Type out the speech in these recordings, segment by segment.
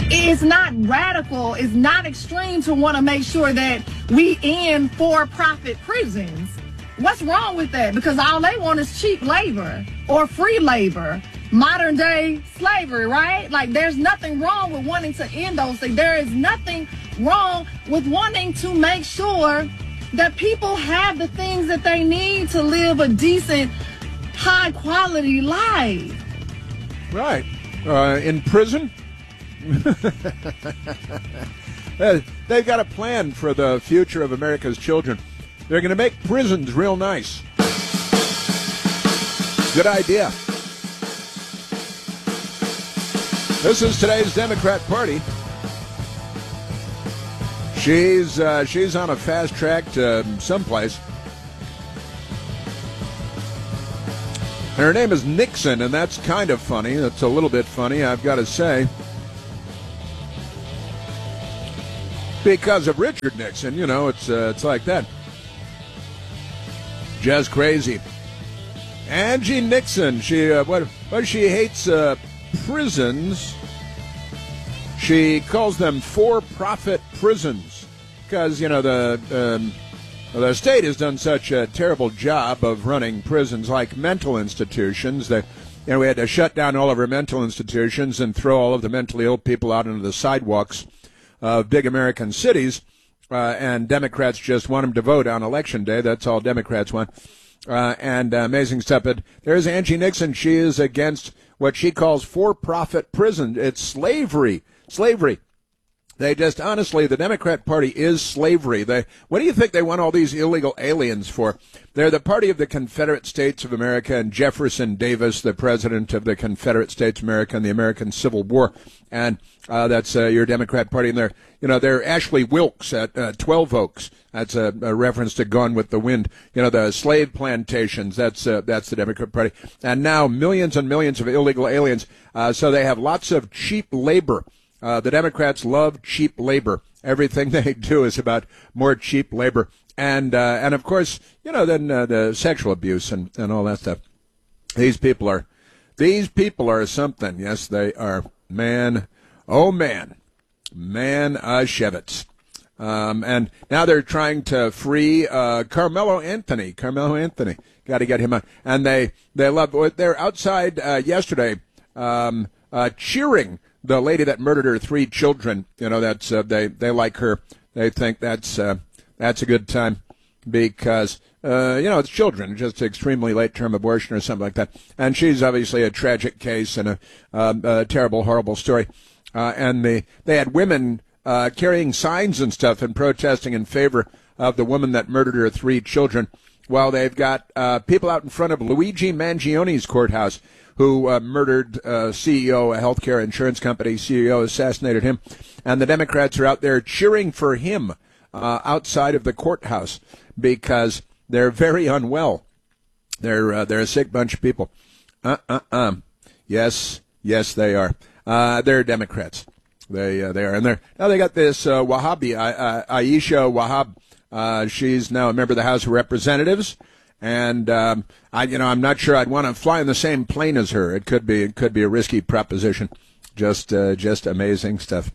It's not radical, it's not extreme to want to make sure that we end for-profit prisons. What's wrong with that? Because all they want is cheap labor or free labor, modern day slavery, right? Like, there's nothing wrong with wanting to end those things. There is nothing wrong with wanting to make sure that people have the things that they need to live a decent, high quality life. Right. In prison? They've got a plan for the future of America's children. They're going to make prisons real nice. Good idea. This is today's Democrat Party. She's on a fast track to someplace. And her name is Nixon, and that's kind of funny. That's a little bit funny, I've got to say. Because of Richard Nixon, you know, it's like that. Just crazy. Angie Nixon, she hates prisons. She calls them for-profit prisons because, you know, the state has done such a terrible job of running prisons like mental institutions that, you know, we had to shut down all of our mental institutions and throw all of the mentally ill people out into the sidewalks of big American cities, and Democrats just want them to vote on Election Day. That's all Democrats want. And amazing stuff. But there's Angie Nixon. She is against what she calls for-profit prison. It's slavery. Slavery. They just, honestly, the Democrat Party is slavery. What do you think they want all these illegal aliens for? They're the party of the Confederate States of America and Jefferson Davis, the president of the Confederate States of America and the American Civil War. And that's your Democrat Party. And they're Ashley Wilkes at 12 Oaks. That's a reference to Gone with the Wind. You know, the slave plantations. That's the Democrat Party. And now millions and millions of illegal aliens. So they have lots of cheap labor. The Democrats love cheap labor. Everything they do is about more cheap labor. And of course, you know, then the sexual abuse and all that stuff. These people are something. Yes, they are. Man, oh man. Shevitz. And now they're trying to free Carmelo Anthony. Got to get him out. And they're outside yesterday cheering the lady that murdered her 3 children. You know, that's they like her. They think that's a good time because you know, it's children, just extremely late term abortion or something like that. And she's obviously a tragic case and a terrible, horrible story. And they had women carrying signs and stuff and protesting in favor of the woman that murdered her 3 children. While they've got people out in front of Luigi Mangioni's courthouse who murdered CEO, a healthcare insurance company CEO, assassinated him. And the Democrats are out there cheering for him outside of the courthouse because they're very unwell. They're a sick bunch of people. Yes, they are. They're Democrats. They are. And they got this Wahhabi, Aisha Wahab. She's now a member of the House of Representatives. And I'm not sure I'd want to fly in the same plane as her. It could be a risky proposition. Just amazing stuff.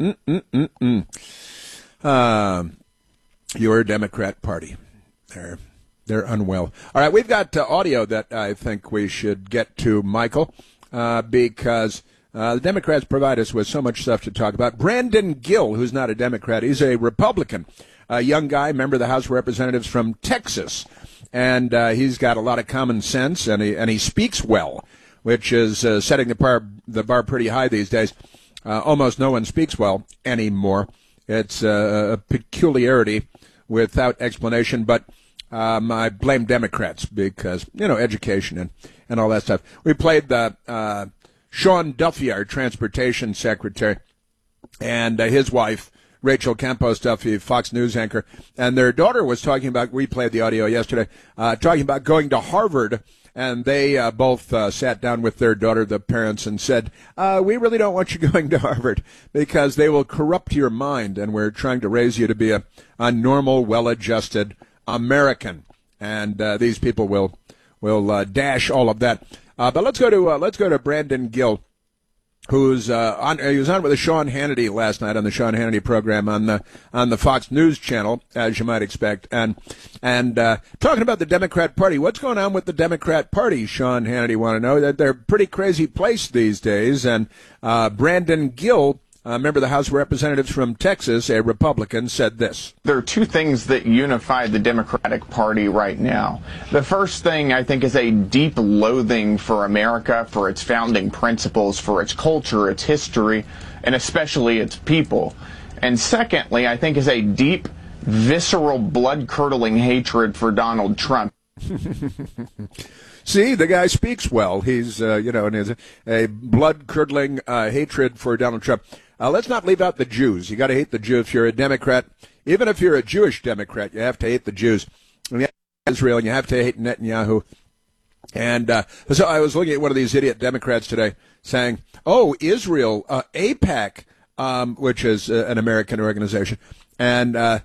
Your Democrat Party, they're unwell. All right, we've got audio that I think we should get to, Michael, because the Democrats provide us with so much stuff to talk about. Brandon Gill, who's not a Democrat, he's a Republican, a young guy, member of the House of Representatives from Texas. And he's got a lot of common sense, and he speaks well, which is setting the bar pretty high these days. Almost no one speaks well anymore. It's a peculiarity without explanation, but I blame Democrats because, you know, education and all that stuff. We played the Sean Duffy, our transportation secretary, and his wife, Rachel Campos Duffy, Fox News anchor, and their daughter was talking about, we played the audio yesterday, talking about going to Harvard, and they both sat down with their daughter, the parents, and said, we really don't want you going to Harvard because they will corrupt your mind, and we're trying to raise you to be a normal, well-adjusted American, and these people will dash all of that. But let's go to Brandon Gill. who's he was on with Sean Hannity last night on the Sean Hannity program on the Fox News channel, as you might expect, and talking about the Democrat Party. What's going on with the Democrat Party? Sean Hannity want to know that they're a pretty crazy place these days. And Brandon Gill, a member of the House of Representatives from Texas, a Republican, said this. There are two things that unify the Democratic Party right now. The first thing, I think, is a deep loathing for America, for its founding principles, for its culture, its history, and especially its people. And secondly, I think, is a deep, visceral, blood-curdling hatred for Donald Trump. See, the guy speaks well. He's, and has a blood-curdling hatred for Donald Trump. Let's not leave out the Jews. You got to hate the Jews if you're a Democrat. Even if you're a Jewish Democrat, you have to hate the Jews. And you have to hate Israel, and you have to hate Netanyahu. And so I was looking at one of these idiot Democrats today saying, "Oh, Israel, AIPAC, which is an American organization." And